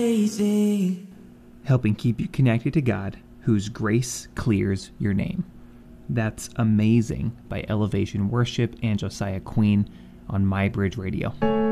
Helping keep you connected to God, whose grace clears your name. That's Amazing by Elevation Worship and Josiah Queen on MyBridge Radio.